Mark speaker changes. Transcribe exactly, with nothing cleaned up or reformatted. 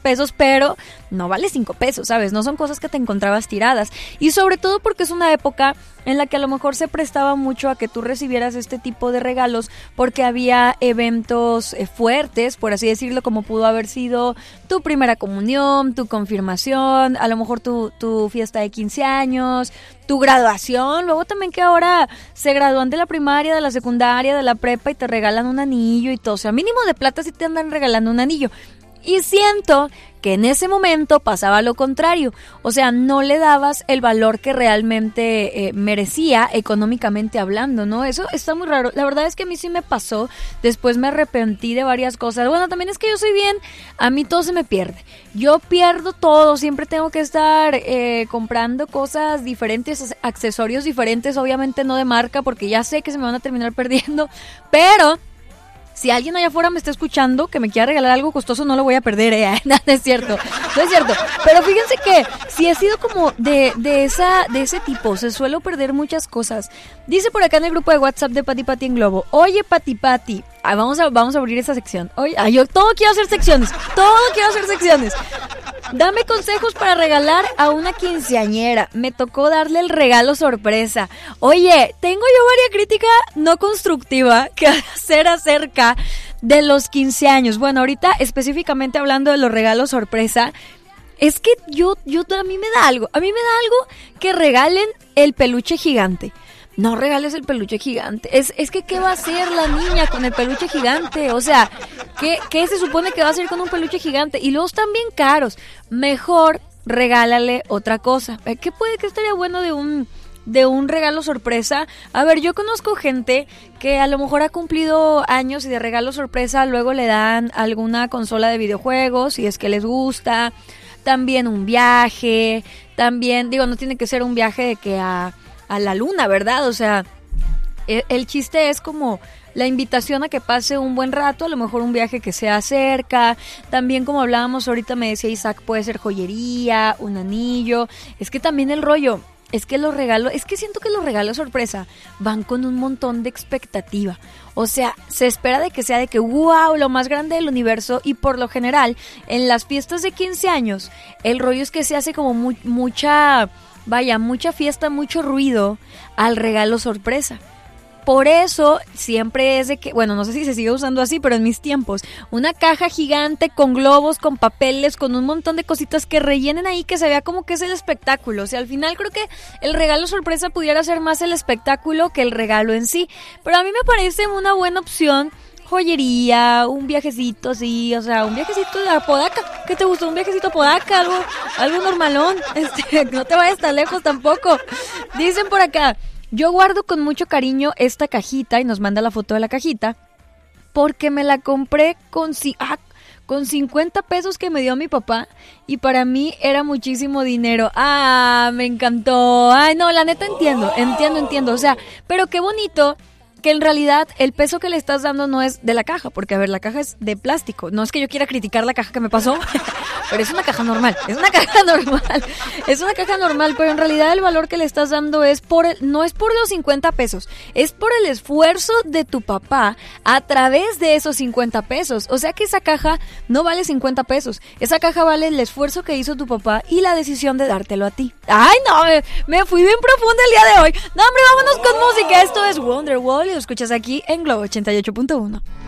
Speaker 1: pesos, pero no vale cinco pesos, ¿sabes? No son cosas que te encontrabas tiradas. Y sobre todo porque es una época en la que a lo mejor se prestaba mucho a que tú recibieras este tipo de regalos porque había eventos eh, fuertes, por así decirlo, como pudo haber sido tu primera comunión, tu confirmación, a lo mejor tu, tu fiesta de quince años, tu graduación, luego también que ahora se gradúan de la primaria, de la secundaria, de la prepa y te regalan un anillo y todo, o sea, mínimo de plata sí te andan regalando un anillo. Y siento que en ese momento pasaba lo contrario, o sea, no le dabas el valor que realmente eh, merecía económicamente hablando, ¿no? Eso está muy raro. La verdad es que a mí sí me pasó, después me arrepentí de varias cosas. Bueno, también es que yo soy bien, a mí todo se me pierde. Yo pierdo todo, siempre tengo que estar eh, comprando cosas diferentes, accesorios diferentes, obviamente no de marca, porque ya sé que se me van a terminar perdiendo, pero... si alguien allá afuera me está escuchando que me quiera regalar algo costoso, no lo voy a perder, ¿eh? No, no es cierto, no es cierto. Pero fíjense que si he sido como de, de, esa, de ese tipo, se suelo perder muchas cosas. Dice por acá en el grupo de WhatsApp de Pati Pati en Globo, oye Pati Pati, ah, vamos, a, vamos a abrir esa sección. Oye, ah, yo todo quiero hacer secciones, todo quiero hacer secciones. Dame consejos para regalar a una quinceañera. Me tocó darle el regalo sorpresa. Oye, tengo yo varias críticas no constructiva que hacer acerca de los quince años. Bueno, ahorita específicamente hablando de los regalos sorpresa, es que yo, yo a mí me da algo. A mí me da algo que regalen el peluche gigante. No regales el peluche gigante. Es, es que ¿qué va a hacer la niña con el peluche gigante? O sea, ¿qué, qué se supone que va a hacer con un peluche gigante? Y luego están bien caros. Mejor regálale otra cosa. ¿Qué puede que estaría bueno de un, de un regalo sorpresa? A ver, yo conozco gente que a lo mejor ha cumplido años y de regalo sorpresa luego le dan alguna consola de videojuegos, si es que les gusta. También un viaje. También, digo, no tiene que ser un viaje de que a... a la luna, ¿verdad? O sea, el, el chiste es como la invitación a que pase un buen rato, a lo mejor un viaje que sea cerca. También, como hablábamos ahorita, me decía Isaac, puede ser joyería, un anillo. Es que también el rollo, es que los regalos, es que siento que los regalos sorpresa van con un montón de expectativa. O sea, se espera de que sea de que wow, lo más grande del universo, y por lo general, en las fiestas de quince años, el rollo es que se hace como mu- mucha... vaya, mucha fiesta, mucho ruido al regalo sorpresa. Por eso siempre es de que, bueno, no sé si se sigue usando así, pero en mis tiempos, una caja gigante con globos, con papeles, con un montón de cositas que rellenen ahí, que se vea como que es el espectáculo. O sea, al final creo que el regalo sorpresa pudiera ser más el espectáculo que el regalo en sí. Pero a mí me parece una buena opción joyería, un viajecito así, o sea, un viajecito a Podaca. ¿Qué te gustó? Un viajecito a Podaca, algo, algo normalón. Este, no te vayas tan lejos tampoco. Dicen por acá, yo guardo con mucho cariño esta cajita, y nos manda la foto de la cajita, porque me la compré con, ah, con cincuenta pesos que me dio mi papá, y para mí era muchísimo dinero. Ah, me encantó. Ay, no, la neta entiendo, entiendo, entiendo. O sea, pero qué bonito que en realidad el peso que le estás dando no es de la caja, porque a ver, la caja es de plástico. No es que yo quiera criticar la caja que me pasó, pero es una caja normal, es una caja normal, es una caja normal, pero en realidad el valor que le estás dando es por el, no es por los cincuenta pesos, es por el esfuerzo de tu papá a través de esos cincuenta pesos. O sea que esa caja no vale cincuenta pesos, esa caja vale el esfuerzo que hizo tu papá y la decisión de dártelo a ti. Ay, no, me, me fui bien profunda el día de hoy. No, hombre, vámonos con música. Esto es Wonderwall y lo escuchas aquí en Globo ochenta y ocho punto uno.